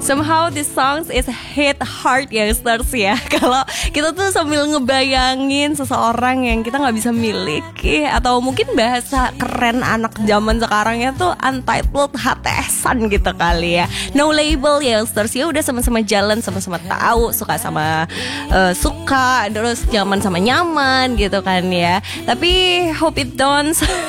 Somehow this song is hit hard youngsters ya. Kalau kita tuh sambil ngebayangin seseorang yang kita nggak bisa miliki, atau mungkin bahasa keren anak zaman sekarang ya tuh untitled HTS-an gitu kali ya. No label youngsters, ya udah sama-sama jalan, sama-sama tahu, suka sama suka, terus nyaman sama nyaman gitu kan ya. Tapi hope it don't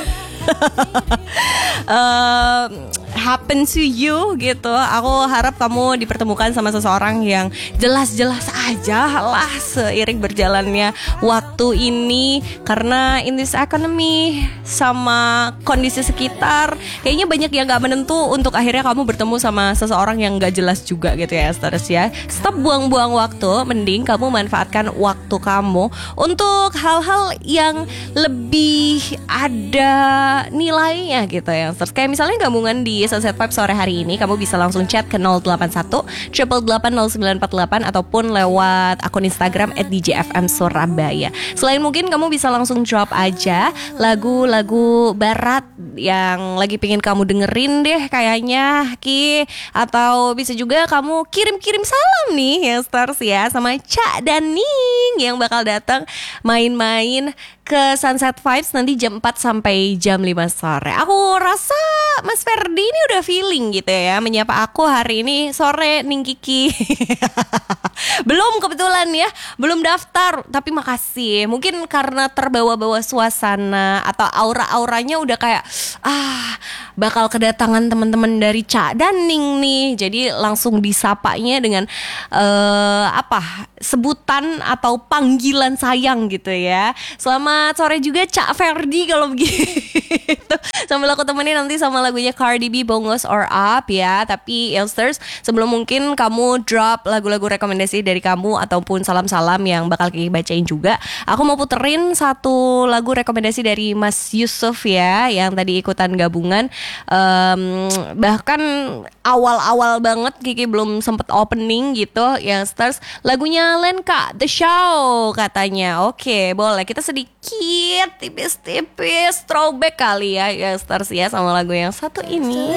happen to you gitu. Aku harap kamu dipertemukan sama seseorang yang jelas-jelas aja lah seiring berjalannya waktu ini. Karena in this economy sama kondisi sekitar, kayaknya banyak yang gak menentu untuk akhirnya kamu bertemu sama seseorang yang gak jelas juga gitu ya, terus ya. Stop buang-buang waktu, mending kamu manfaatkan waktu kamu untuk hal-hal yang lebih ada nilainya gitu ya. Terus kayak misalnya gabungan di Sunset Vibe sore hari ini, kamu bisa langsung chat ke 081 888 0948 ataupun lewat akun Instagram @djfm Surabaya. Selain mungkin kamu bisa langsung drop aja lagu-lagu barat yang lagi pengen kamu dengerin deh kayaknya Ki, atau bisa juga kamu kirim-kirim salam nih ya stars ya sama Cak dan Ning yang bakal datang main-main ke Sunset Vibes nanti jam 4 sampai jam 5 sore. Aku rasa Mas Ferdi ini udah feeling gitu ya menyapa aku hari ini sore, Ning Kiki. Belum kebetulan ya, belum daftar, tapi makasih. Mungkin karena terbawa-bawa suasana atau aura-auranya udah kayak bakal kedatangan teman-teman dari Cak dan Ning nih. Jadi langsung disapanya dengan sebutan atau panggilan sayang gitu ya. Selamat sore juga Cak Ferdi kalau begitu. Sambil aku temenin nanti sama lagunya Cardi B, Bongos or Up ya. Tapi youngsters, sebelum mungkin kamu drop lagu-lagu rekomendasi dari kamu ataupun salam-salam yang bakal Kiki bacain juga, aku mau puterin satu lagu rekomendasi dari Mas Yusuf ya, yang tadi ikutan gabungan. Bahkan awal-awal banget Kiki belum sempet opening gitu youngsters. Lagunya Lenka The Show katanya. Oke, boleh kita sedikit tipis-tipis throwback kali ya youngsters ya sama lagu yang satu ini.